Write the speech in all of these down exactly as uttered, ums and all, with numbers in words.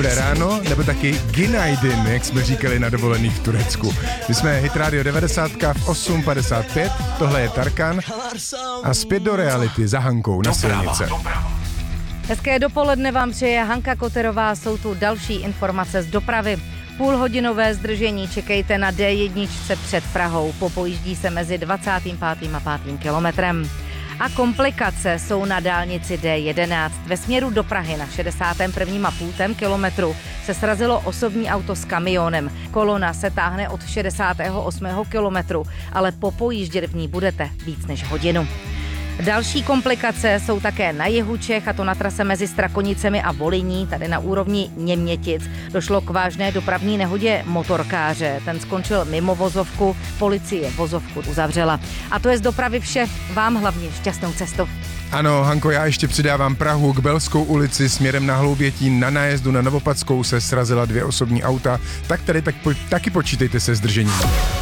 dobré ráno, nebo taky Günaydin, jak jsme říkali na dovolených v Turecku. My jsme Hit Radio devadesát v osm padesát pět, tohle je Tarkan a zpět do reality za Hankou na silnice. Hezké dopoledne vám přeje Hanka Koterová, jsou tu další informace z dopravy. Půlhodinové zdržení čekejte na D jedna před Prahou, popojíždí se mezi dvacátým pátým a pátým kilometrem. A komplikace jsou na dálnici D jedenáct. Ve směru do Prahy na šedesátém prvním a půl kilometru se srazilo osobní auto s kamionem. Kolona se táhne od šedesátého osmého kilometru, ale popojíždět v ní budete víc než hodinu. Další komplikace jsou také na jihu Čech, a to na trase mezi Strakonicemi a Volyní, tady na úrovni Němětic. Došlo k vážné dopravní nehodě motorkáře. Ten skončil mimo vozovku, policie vozovku uzavřela. A to je z dopravy vše. Vám hlavně šťastnou cestu. Ano, Hanko, já ještě přidávám Prahu k Belskou ulici směrem na Hloubětín. Na nájezdu na Novopadskou se srazila dvě osobní auta, tak tady tak po, taky počítejte se zdržením.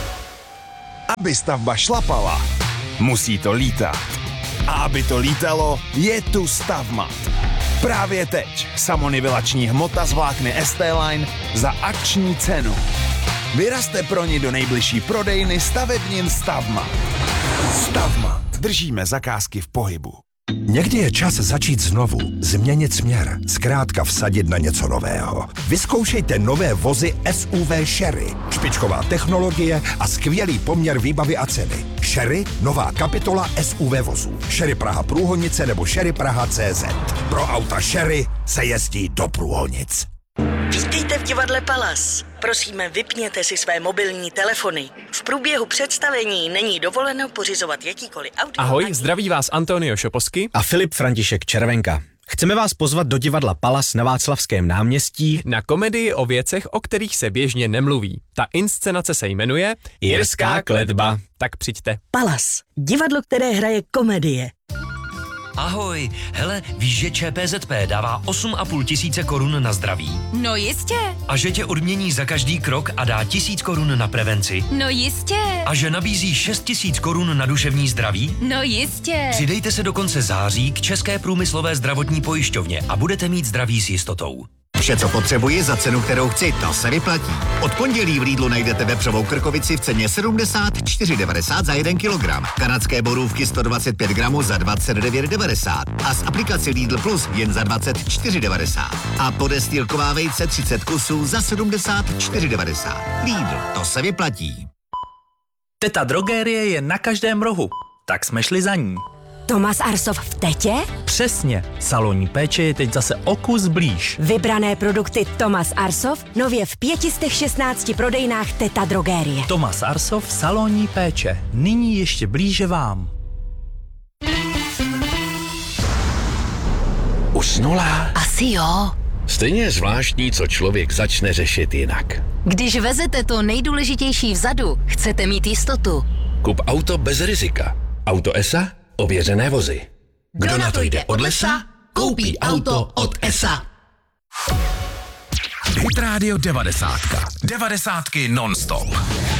Aby stavba šlapala, musí to lítat. A aby to lítalo, je tu Stavmat. Právě teď samonivelační hmota z vlákny S T-Line za akční cenu. Vyrazte pro ní do nejbližší prodejny stavebnin Stavmat. Stavmat. Držíme zakázky v pohybu. Někdy je čas začít znovu, změnit směr, zkrátka vsadit na něco nového. Vyzkoušejte nové vozy S U V Sherry. Špičková technologie a skvělý poměr výbavy a ceny. Sherry, nová kapitola S U V vozů. Sherry Praha Průhonice nebo Sherry Praha C Z. Pro auta Sherry se jezdí do Průhonic. Vítejte v divadle Palace. Prosíme, vypněte si své mobilní telefony. V průběhu představení není dovoleno pořizovat jakýkoliv audio. Ahoj, zdraví vás Antonio Šoposky a Filip František Červenka. Chceme vás pozvat do divadla Palace na Václavském náměstí na komedii o věcech, o kterých se běžně nemluví. Ta inscenace se jmenuje Jirská kletba. Tak přijďte. Palace, divadlo, které hraje komedie. Ahoj, hele, víš, že Č P Z P dává osm a půl tisíce korun na zdraví? No jistě. A že tě odmění za každý krok a dá tisíc korun na prevenci? No jistě. A že nabízí šest tisíc korun na duševní zdraví? No jistě. Přidejte se do konce září k České průmyslové zdravotní pojišťovně a budete mít zdraví s jistotou. Vše, co potřebuji za cenu, kterou chci, to se vyplatí. Od pondělí v Lidlu najdete vepřovou krkovici v ceně sedmdesát čtyři devadesát za jeden kilogram. Kanadské borůvky sto dvacet pět gramů za dvacet devět devadesát. A z aplikaci Lidl Plus jen za dvacet čtyři devadesát. A podestýlková vejce třicet kusů za sedmdesát čtyři devadesát. Lidl, to se vyplatí. Teta Drogérie je na každém rohu, tak jsme šli za ní. Tomas Arsov v Tetě? Přesně, salonní péče je teď zase o kus blíž. Vybrané produkty Tomas Arsov nově v pět set šestnáct prodejnách Teta Drogérie. Tomas Arsov, salonní péče, nyní ještě blíže vám. Usnula? Asi jo. Stejně je zvláštní, co člověk začne řešit jinak. Když vezete to nejdůležitější vzadu, chcete mít jistotu. Kup auto bez rizika. Auto E S A? Ověřené vozy. Kdo na to jde od lesa, koupí auto od E S A. Hit Radio devadesát. Devadesátky non-stop.